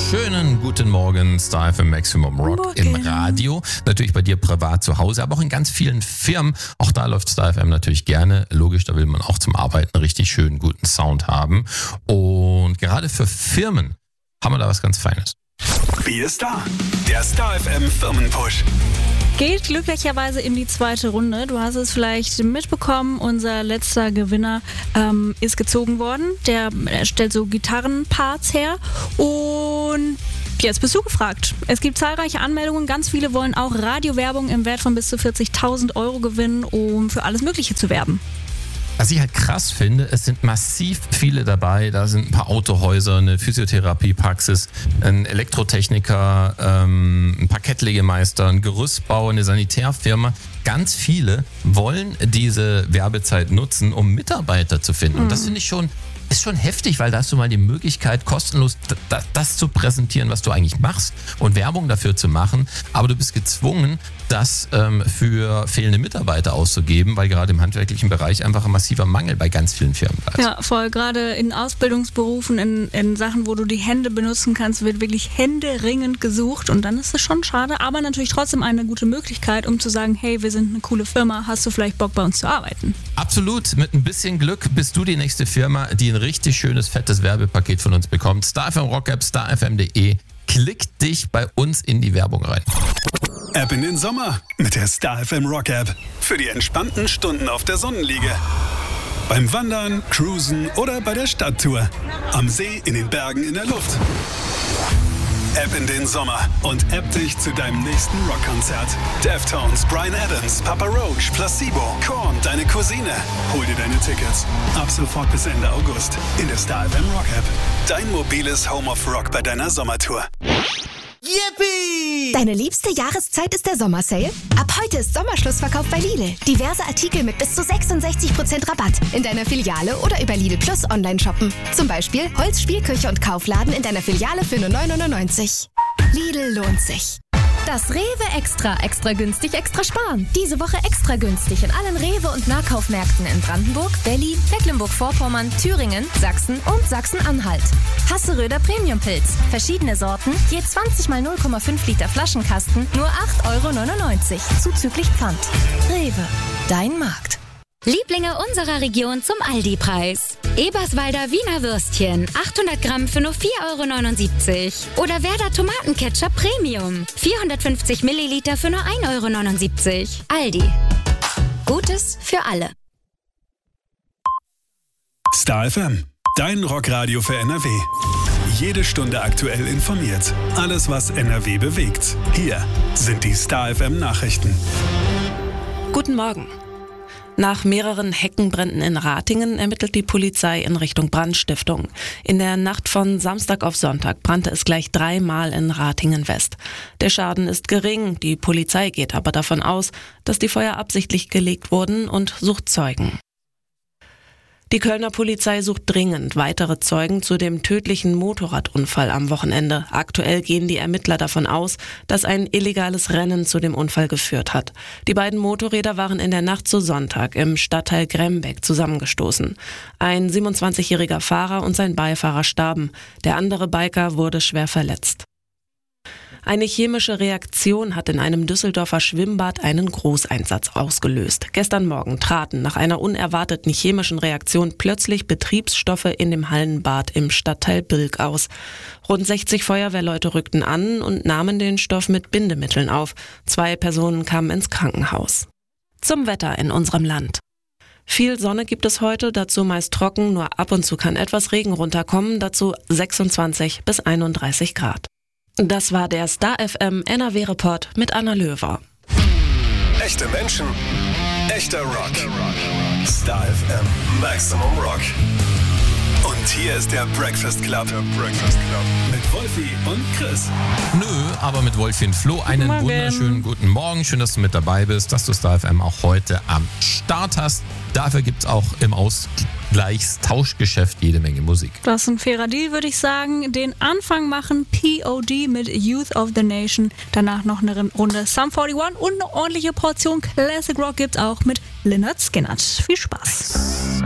Schönen guten Morgen, Star FM Maximum Rock im Radio. Natürlich bei dir privat zu Hause, aber auch in ganz vielen Firmen. Auch da läuft Star FM natürlich gerne. Logisch, da will man auch zum Arbeiten richtig schönen, guten Sound haben. Und gerade für Firmen haben wir da was ganz Feines. Wie ist da? Der Star FM Firmenpush. Geht glücklicherweise in die zweite Runde. Du hast es vielleicht mitbekommen, unser letzter Gewinner ist gezogen worden. Der stellt so Gitarrenparts her und jetzt bist du gefragt. Es gibt zahlreiche Anmeldungen, ganz viele wollen auch Radiowerbung im Wert von bis zu 40.000 € gewinnen, um für alles Mögliche zu werben. Was ich halt krass finde, es sind massiv viele dabei. Da sind ein paar Autohäuser, eine Physiotherapiepraxis, ein Elektrotechniker, ein Parkettlegemeister, ein Gerüstbauer, eine Sanitärfirma. Ganz viele wollen diese Werbezeit nutzen, um Mitarbeiter zu finden. Und das finde ich ist schon heftig, weil da hast du mal die Möglichkeit, kostenlos das zu präsentieren, was du eigentlich machst und Werbung dafür zu machen. Aber du bist gezwungen, das für fehlende Mitarbeiter auszugeben, weil gerade im handwerklichen Bereich einfach ein massiver Mangel bei ganz vielen Firmen da ist. Ja, voll. Gerade in Ausbildungsberufen, in Sachen, wo du die Hände benutzen kannst, wird wirklich händeringend gesucht und dann ist es schon schade, aber natürlich trotzdem eine gute Möglichkeit, um zu sagen, hey, wir sind eine coole Firma, hast du vielleicht Bock bei uns zu arbeiten? Absolut, mit ein bisschen Glück bist du die nächste Firma, die ein richtig schönes, fettes Werbepaket von uns bekommt. Star FM Rock App, starfm.de. Klick dich bei uns in die Werbung rein. App in den Sommer mit der Star FM Rock App. Für die entspannten Stunden auf der Sonnenliege. Beim Wandern, Cruisen oder bei der Stadttour. Am See, in den Bergen, in der Luft. App in den Sommer und App dich zu deinem nächsten Rockkonzert. Deftones, Bryan Adams, Papa Roach, Placebo, Korn, deine Cousine. Hol dir deine Tickets. Ab sofort bis Ende August in der Star FM Rock App. Dein mobiles Home of Rock bei deiner Sommertour. Yippie! Deine liebste Jahreszeit ist der Sommersale? Ab heute ist Sommerschlussverkauf bei Lidl. Diverse Artikel mit bis zu 66% Rabatt in deiner Filiale oder über Lidl Plus online shoppen. Zum Beispiel Holz, Spielküche und Kaufladen in deiner Filiale für nur 9,99 €. Lidl lohnt sich. Das Rewe Extra günstig, extra sparen. Diese Woche extra günstig in allen Rewe- und Nahkaufmärkten in Brandenburg, Berlin, Mecklenburg-Vorpommern, Thüringen, Sachsen und Sachsen-Anhalt. Hasseröder Premiumpilz. Verschiedene Sorten, je 20 mal 0,5 Liter Flaschenkasten, nur 8,99 € zuzüglich Pfand. Rewe, dein Markt. Lieblinge unserer Region zum Aldi-Preis. Eberswalder Wiener Würstchen, 800 Gramm für nur 4,79 € Oder Werder Tomatenketchup Premium, 450 Milliliter für nur 1,79 €. Aldi. Gutes für alle. Star FM, dein Rockradio für NRW. Jede Stunde aktuell informiert. Alles, was NRW bewegt. Hier sind die Star FM Nachrichten. Guten Morgen. Nach mehreren Heckenbränden in Ratingen ermittelt die Polizei in Richtung Brandstiftung. In der Nacht von Samstag auf Sonntag brannte es gleich 3-mal in Ratingen West. Der Schaden ist gering, die Polizei geht aber davon aus, dass die Feuer absichtlich gelegt wurden und sucht Zeugen. Die Kölner Polizei sucht dringend weitere Zeugen zu dem tödlichen Motorradunfall am Wochenende. Aktuell gehen die Ermittler davon aus, dass ein illegales Rennen zu dem Unfall geführt hat. Die beiden Motorräder waren in der Nacht zu Sonntag im Stadtteil Grembeck zusammengestoßen. Ein 27-jähriger Fahrer und sein Beifahrer starben. Der andere Biker wurde schwer verletzt. Eine chemische Reaktion hat in einem Düsseldorfer Schwimmbad einen Großeinsatz ausgelöst. Gestern Morgen traten nach einer unerwarteten chemischen Reaktion plötzlich Betriebsstoffe in dem Hallenbad im Stadtteil Bilk aus. Rund 60 Feuerwehrleute rückten an und nahmen den Stoff mit Bindemitteln auf. 2 Personen kamen ins Krankenhaus. Zum Wetter in unserem Land. Viel Sonne gibt es heute, dazu meist trocken, nur ab und zu kann etwas Regen runterkommen, dazu 26 bis 31 Grad. Das war der Star FM NRW Report mit Anna Löwer. Echte Menschen, echter Rock. Star FM Maximum Rock. Und hier ist der Breakfast Club. Mit Wolfi und Chris. Nö, aber mit Wolfi und Flo einen wunderschönen guten Morgen. Schön, dass du mit dabei bist, dass du Star FM auch heute am Start hast. Dafür gibt es auch im Ausgleichstauschgeschäft jede Menge Musik. Das ist ein fairer Deal, würde ich sagen. Den Anfang machen POD mit Youth of the Nation. Danach noch eine Runde Sum 41 und eine ordentliche Portion Classic Rock gibt's auch mit Lynyrd Skynyrd. Viel Spaß.